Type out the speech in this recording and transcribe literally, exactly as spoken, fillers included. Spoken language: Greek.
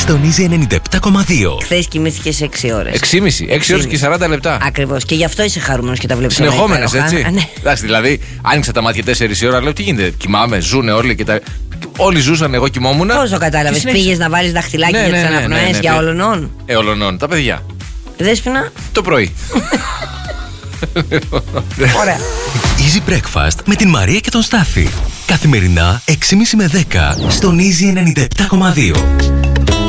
στον Easy ενενήντα επτά κόμμα δύο. Χθες κοιμήθηκες έξι ώρες. έξι και μισή, έξι ώρες και σαράντα λεπτά. Ακριβώς. Και γι' αυτό είσαι χαρούμενος και τα βλέπεις. Συνεχόμενες, έτσι. Α, ναι. Εντάξει, δηλαδή, άνοιξα τα μάτια τέσσερις η ώρα, λέω τι γίνεται. Κοιμάμαι, ζουνε όλοι και τα. Όλοι ζούσαν, εγώ κοιμόμουν. Πώς το κατάλαβες, πήγες να βάλεις δαχτυλάκι ναι, για τις ναι, ναι, αναπνοές, ναι, ναι, για ναι. όλων? Ε, όλων, τα παιδιά. Δέσποινα. Το πρωί. Ωραία. Easy Breakfast με την Μαρία και τον Στάφη. Καθημερινά έξι και μισή με δέκα στον Easy ενενήντα επτά κόμμα δύο.